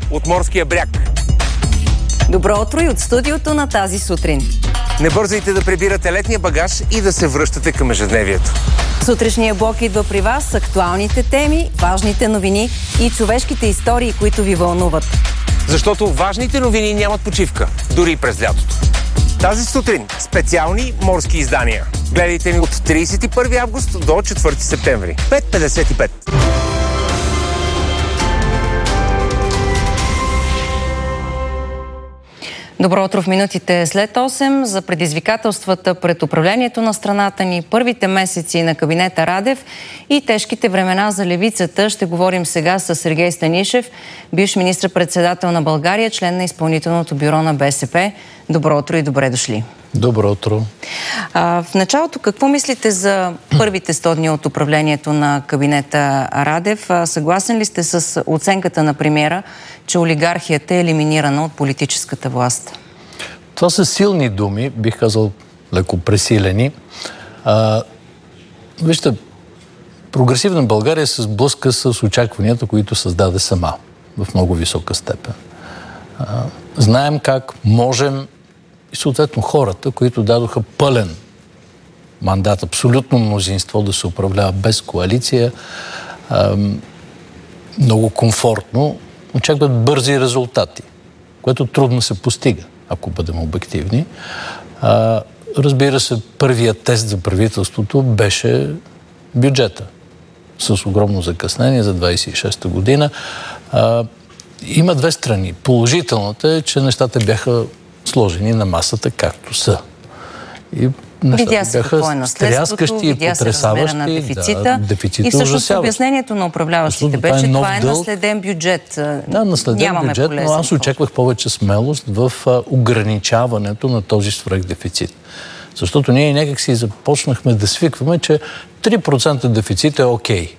от морския бряг. Добро утро и от студиото на тази сутрин. Не бързайте да прибирате летния багаж и да се връщате към ежедневието. Сутрешния блок идва при вас с актуалните теми, важните новини и човешките истории, които ви вълнуват. Защото важните новини нямат почивка, дори и през лятото. Тази сутрин специални морски издания. Гледайте ни от 31 август до 4 септември. 5:55. Добро утро в минутите след 8 за предизвикателствата пред управлението на страната ни, първите месеци на кабинета Радев и тежките времена за левицата. Ще говорим сега с Сергей Станишев, бивш министър-председател на България, член на изпълнителното бюро на БСП. Добро утро и добре дошли. Добро утро. В началото, какво мислите за първите 100 дни от управлението на кабинета Радев? Съгласен ли сте с оценката на премиера, че олигархията е елиминирана от политическата власт? Това са силни думи, бих казал леко пресилени. Вижте, прогресивна България се сблъска с очакванията, които създаде сама в много висока степен. Знаем как можем и съответно хората, които дадоха пълен мандат, абсолютно мнозинство да се управлява без коалиция, много комфортно, очакват бързи резултати, което трудно се постига, ако бъдем обективни. Разбира се, първият тест за правителството беше бюджета, с огромно закъснение за 26-та година. Има две страни. Положителната е, че нещата бяха сложени на масата както са. И нещата бяха стряскащи и потресаващи. На дефицита. Дефицит и всъщност обяснението на управляващите бе, че това е наследен бюджет. Да, наследен бюджет, но аз очаквах повече смелост в ограничаването на този свръхдефицит. Защото ние някак си започнахме да свикваме, че 3% дефицит е окей.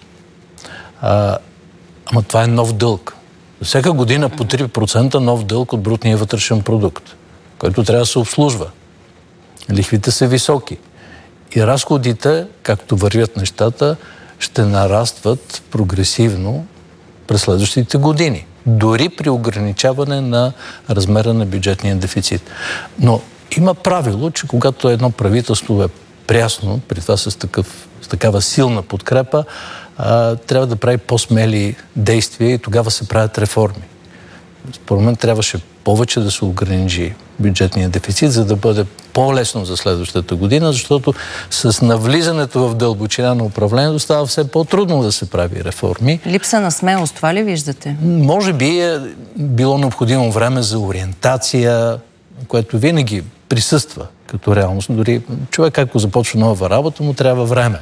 Ама това е нов дълг. Всяка година по 3% нов дълг от брутния вътрешен продукт, който трябва да се обслужва. Лихвите са високи. И разходите, както вървят нещата, ще нарастват прогресивно през следващите години. Дори при ограничаване на размера на бюджетния дефицит. Но има правило, че когато едно правителство е прясно, при това с такава силна подкрепа, трябва да прави по-смели действия и тогава се правят реформи. Според мен трябваше повече да се ограничи бюджетния дефицит, за да бъде по-лесно за следващата година, защото с навлизането в дълбочина на управлението става все по-трудно да се прави реформи. Липса на смелост, това ли виждате? Може би е било необходимо време за ориентация, което винаги присъства като реалност. Дори човек, ако започва нова работа, му трябва време.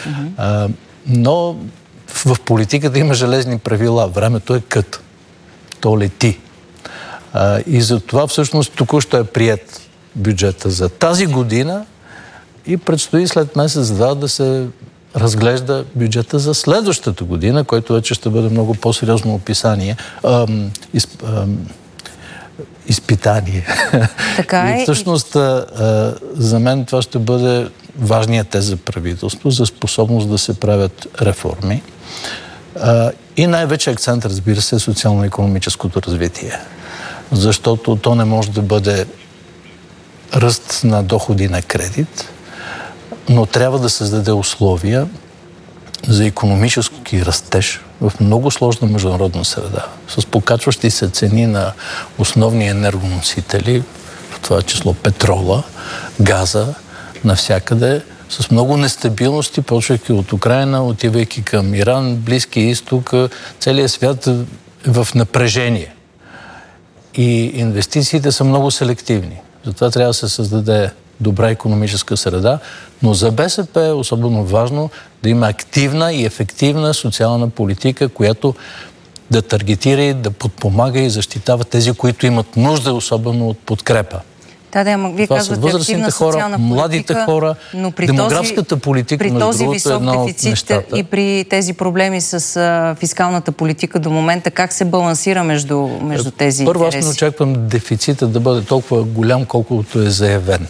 Но в политиката има железни правила. Времето е кът. То лети. И за това всъщност току-що е приет бюджета за тази година и предстои след месец-два да се разглежда бюджета за следващата година, който вече ще бъде много по-сериозно изпитание. Така е. И всъщност за мен това ще бъде важният тест за правителство, за способност да се правят реформи. И най-вече акцент, разбира се, е социално-икономическото развитие. Защото то не може да бъде ръст на доходи на кредит, но трябва да създаде условия за икономически растеж в много сложна международна среда, с покачващи се цени на основни енергоносители, в това число петрола, газа, навсякъде, с много нестабилности, почвайки от Украйна, отивайки към Иран, Близкия изток, целият свят е в напрежение. И инвестициите са много селективни. Затова трябва да се създаде добра икономическа среда, но за БСП е особено важно да има активна и ефективна социална политика, която да таргетира и да подпомага и защитава тези, които имат нужда, особено от подкрепа. Да, вие казвате активна социална политика, младите хора, но при демографската политика, при този висок дефицит и при тези проблеми с фискалната политика до момента, как се балансира между тези Първо, интереси? аз не очаквам дефицита да бъде толкова голям, колкото е заявен.